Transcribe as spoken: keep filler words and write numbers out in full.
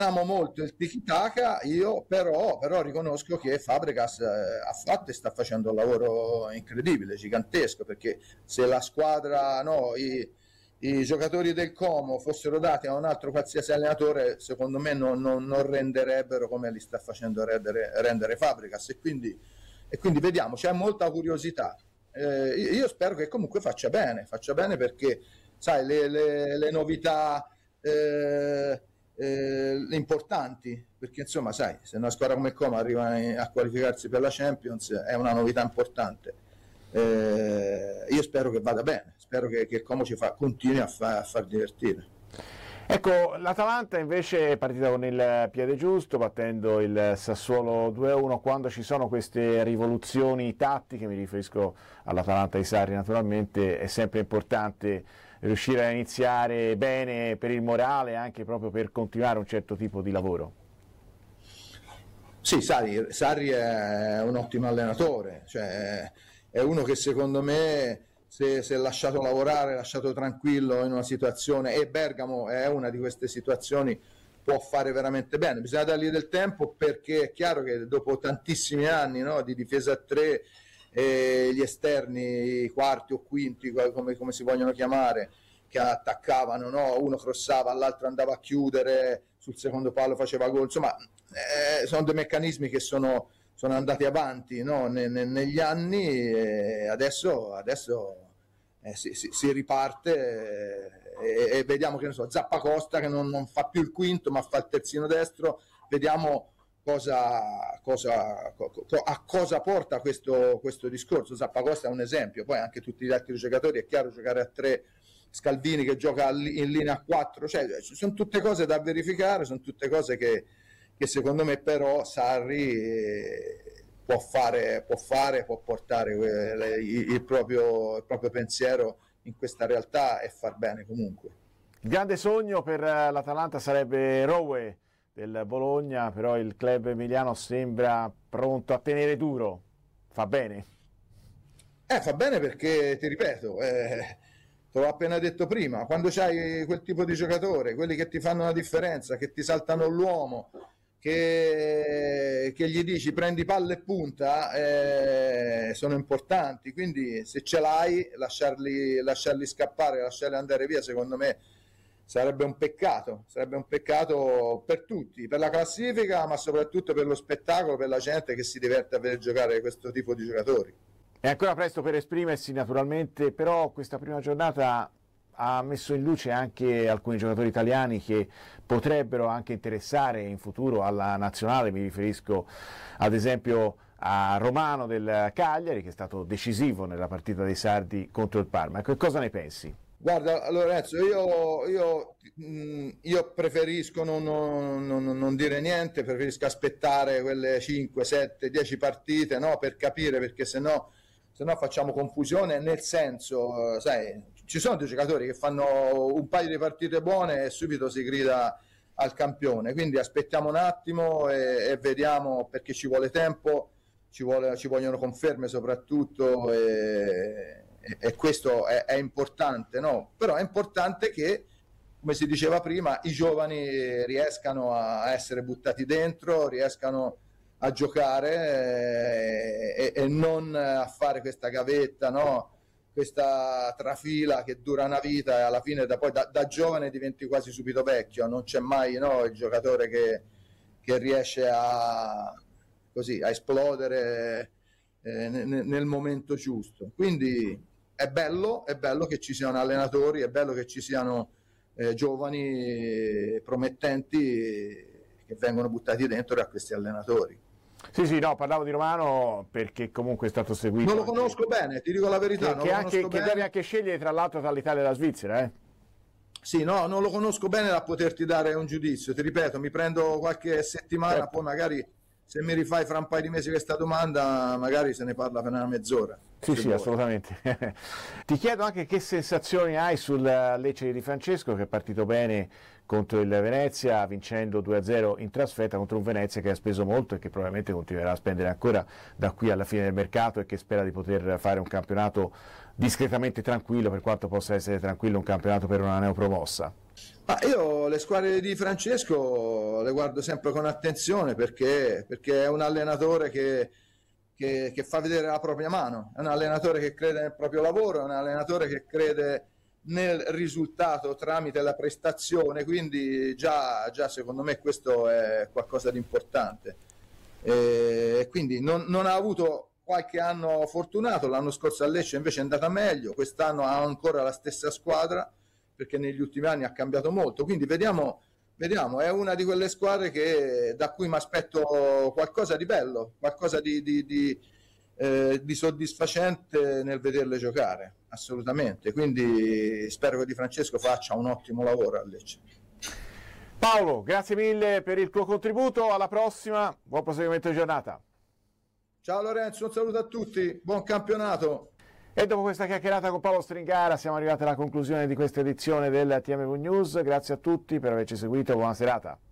amo molto il tiki-taka, io però, però riconosco che Fabregas eh, ha fatto e sta facendo un lavoro incredibile, gigantesco, perché se la squadra, no, i, i giocatori del Como fossero dati a un altro qualsiasi allenatore, secondo me non, non, non renderebbero come li sta facendo rendere, rendere Fabregas, e quindi, e quindi vediamo, c'è molta curiosità. Eh, io spero che comunque faccia bene, faccia bene perché, sai, le, le, le novità eh, eh, importanti, perché insomma, sai, se una squadra come Como arriva a qualificarsi per la Champions è una novità importante. Eh, io spero che vada bene, spero che, che Como ci fa, continui a, fa, a far divertire. Ecco, l'Atalanta invece è partita con il piede giusto, battendo il Sassuolo due a uno. Quando ci sono queste rivoluzioni tattiche, mi riferisco all'Atalanta di Sarri naturalmente, è sempre importante riuscire a iniziare bene per il morale, anche proprio per continuare un certo tipo di lavoro. Sì, Sarri, Sarri è un ottimo allenatore, cioè è uno che secondo me se, se lasciato lavorare, lasciato tranquillo in una situazione, e Bergamo è una di queste situazioni, può fare veramente bene. Bisogna dargli del tempo, perché è chiaro che dopo tantissimi anni, no, di difesa a tre, e gli esterni, i quarti o quinti, come, come si vogliono chiamare, che attaccavano, no? Uno crossava, l'altro andava a chiudere, sul secondo palo faceva gol, insomma eh, sono dei meccanismi che sono, sono andati avanti, no? ne, ne, negli anni, e adesso, adesso eh, si, si, si riparte eh, e, e vediamo che ne so, Zappacosta che non, non fa più il quinto ma fa il terzino destro, vediamo cosa, cosa, co, co, a cosa porta questo, questo discorso. Zappacosta è un esempio, poi anche tutti gli altri giocatori, è chiaro, giocare a tre, Scalvini che gioca in linea a quattro, cioè sono tutte cose da verificare, sono tutte cose che, che secondo me però Sarri eh, può fare, può fare, può portare eh, il, proprio, il proprio pensiero in questa realtà e far bene comunque. Il grande sogno per l'Atalanta sarebbe Rowe del Bologna, però il club emiliano sembra pronto a tenere duro. Fa bene? Eh, fa bene perché, ti ripeto, eh, te l'ho appena detto prima, quando c'hai quel tipo di giocatore, quelli che ti fanno la differenza, che ti saltano l'uomo, che, che gli dici prendi palla e punta, eh, sono importanti, quindi se ce l'hai, lasciarli, lasciarli scappare, lasciarli andare via, secondo me sarebbe un peccato, sarebbe un peccato per tutti, per la classifica, ma soprattutto per lo spettacolo, per la gente che si diverte a vedere giocare questo tipo di giocatori. È ancora presto per esprimersi naturalmente, però questa prima giornata ha messo in luce anche alcuni giocatori italiani che potrebbero anche interessare in futuro alla nazionale. Mi riferisco ad esempio a Romano del Cagliari, che è stato decisivo nella partita dei sardi contro il Parma. Che cosa ne pensi? Guarda Lorenzo, io, io, io preferisco non, non, non dire niente, preferisco aspettare quelle cinque, sette, dieci partite, no, per capire, perché sennò se no facciamo confusione, nel senso, sai, ci sono dei giocatori che fanno un paio di partite buone e subito si grida al campione, quindi aspettiamo un attimo e, e vediamo, perché ci vuole tempo, ci, vuole, ci vogliono conferme soprattutto, e, e, e questo è, è importante, no? Però è importante che, come si diceva prima, i giovani riescano a essere buttati dentro, riescano a giocare eh, e, e non a fare questa gavetta, no? Questa trafila che dura una vita e alla fine da, poi da, da giovane diventi quasi subito vecchio, non c'è mai, no, il giocatore che, che riesce a, così, a esplodere eh, nel, nel momento giusto. Quindi è bello, è bello che ci siano allenatori, è bello che ci siano eh, giovani promettenti che vengono buttati dentro a questi allenatori. Sì, sì, no, parlavo di Romano perché comunque è stato seguito. Non lo conosco anche bene, ti dico la verità. Che, non che, lo anche, conosco che deve anche scegliere tra l'altro tra l'Italia e la Svizzera, eh? Sì, no, non lo conosco bene da poterti dare un giudizio. Ti ripeto, mi prendo qualche settimana, certo. Poi magari se mi rifai fra un paio di mesi questa domanda, magari se ne parla per una mezz'ora. Sì, sì, vuoi. Assolutamente. Ti chiedo anche che sensazioni hai sul Lecce di Di Francesco, che è partito bene contro il Venezia, vincendo due a zero in trasferta contro un Venezia che ha speso molto e che probabilmente continuerà a spendere ancora da qui alla fine del mercato, e che spera di poter fare un campionato discretamente tranquillo, per quanto possa essere tranquillo un campionato per una neopromossa. Ma io le squadre di Francesco le guardo sempre con attenzione perché, perché è un allenatore che, che, che fa vedere la propria mano, è un allenatore che crede nel proprio lavoro, è un allenatore che crede nel risultato tramite la prestazione, quindi già, già secondo me questo è qualcosa di importante. E quindi non, non ha avuto qualche anno fortunato, l'anno scorso a Lecce invece è andata meglio, quest'anno ha ancora la stessa squadra perché negli ultimi anni ha cambiato molto, quindi vediamo, vediamo è una di quelle squadre che, da cui mi aspetto qualcosa di bello, qualcosa di, di, di, eh, di soddisfacente nel vederle giocare, assolutamente, quindi spero che Di Francesco faccia un ottimo lavoro a Lecce. Paolo, grazie mille per il tuo contributo, alla prossima, buon proseguimento di giornata. Ciao Lorenzo, un saluto a tutti, buon campionato. E dopo questa chiacchierata con Paolo Stringara siamo arrivati alla conclusione di questa edizione del T M V News. Grazie a tutti per averci seguito, buona serata.